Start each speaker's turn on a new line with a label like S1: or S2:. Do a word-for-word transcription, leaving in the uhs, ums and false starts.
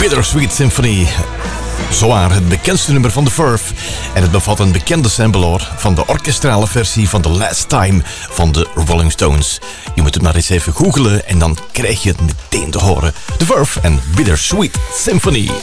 S1: Bittersweet Symphony. Zwaar het bekendste nummer van The Verve. En het bevat een bekende sample van de orkestrale versie van The Last Time van de Rolling Stones. Je moet het maar eens even googlen en dan krijg je het meteen te horen. The Verve en Bittersweet Symphony.